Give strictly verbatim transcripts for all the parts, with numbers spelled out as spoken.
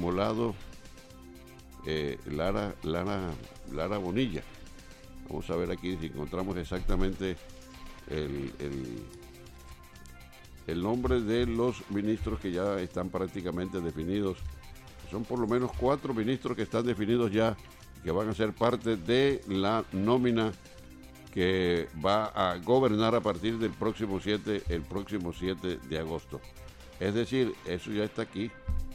Inmolado eh, Lara, Lara, Lara Bonilla. Vamos a ver aquí si encontramos exactamente el, el, el nombre de los ministros que ya están prácticamente definidos. Son por lo menos cuatro ministros que están definidos ya, que van a ser parte de la nómina que va a gobernar a partir del próximo siete, el próximo siete de agosto. Es decir, eso ya está aquí.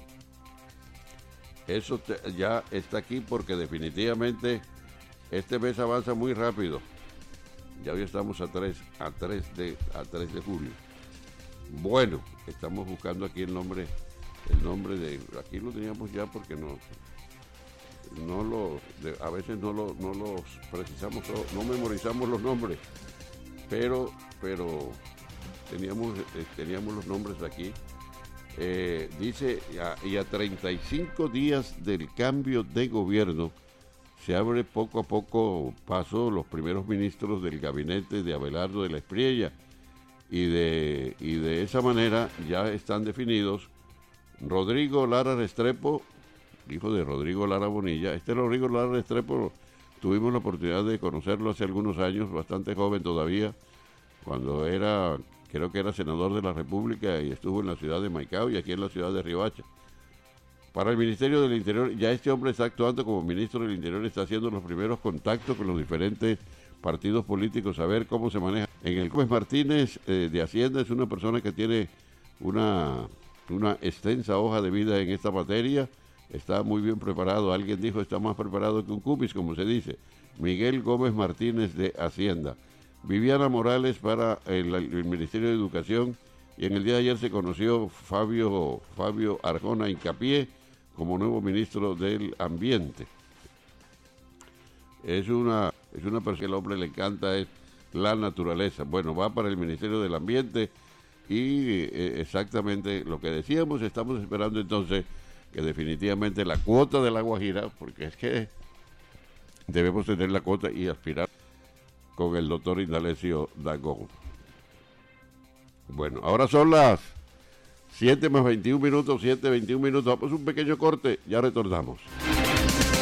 Eso te, ya está aquí porque definitivamente este mes avanza muy rápido. Ya hoy estamos a tres, a tres de, a tres de julio. Bueno, estamos buscando aquí el nombre, el nombre de, aquí lo teníamos ya porque no, no lo, de, a veces no lo, no los precisamos, no memorizamos los nombres, pero, pero teníamos, eh, teníamos los nombres aquí. Eh, dice, y a treinta y cinco días del cambio de gobierno, se abre poco a poco paso los primeros ministros del gabinete de Abelardo de la Espriella, y de, y de esa manera ya están definidos Rodrigo Lara Restrepo, hijo de Rodrigo Lara Bonilla. Este Rodrigo Lara Restrepo tuvimos la oportunidad de conocerlo hace algunos años, bastante joven todavía, cuando era, creo que era senador de la República y estuvo en la ciudad de Maicao y aquí en la ciudad de Riohacha. Para el Ministerio del Interior, ya este hombre está actuando como ministro del Interior, está haciendo los primeros contactos con los diferentes partidos políticos, a ver cómo se maneja. En el Gómez Martínez eh, de Hacienda es una persona que tiene una, una extensa hoja de vida en esta materia, está muy bien preparado. Alguien dijo, está más preparado que un cupis, como se dice. Miguel Gómez Martínez de Hacienda. Viviana Morales para el, el Ministerio de Educación, y en el día de ayer se conoció Fabio, Fabio Arjona Hincapié como nuevo ministro del Ambiente. Es una, es una persona que al hombre le encanta es la naturaleza. Bueno, va para el Ministerio del Ambiente y eh, exactamente lo que decíamos, estamos esperando entonces que definitivamente la cuota de la Guajira, porque es que debemos tener la cuota y aspirar con el doctor Indalecio Dangond. Bueno, ahora son las siete más veintiún minutos, siete veintiún minutos, vamos a un pequeño corte, ya retornamos.